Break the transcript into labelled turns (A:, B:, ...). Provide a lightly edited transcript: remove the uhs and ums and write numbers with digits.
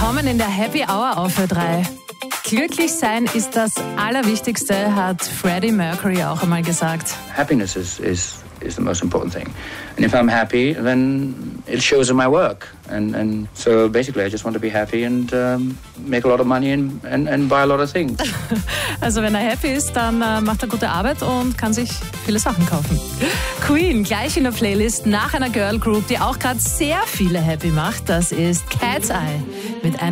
A: Willkommen in der Happy Hour auf Ö3. Glücklich sein ist das Allerwichtigste, hat Freddie Mercury auch einmal gesagt.
B: Happiness is the most important thing. And if I'm happy, then it shows in my work. And so basically I just want to be happy and make a lot of money and buy a lot of things.
A: Also wenn er happy ist, dann macht er gute Arbeit und kann sich viele Sachen kaufen. Queen, gleich in der Playlist nach einer Girl Group, die auch gerade sehr viele happy macht. Das ist Cat's Eye mit einem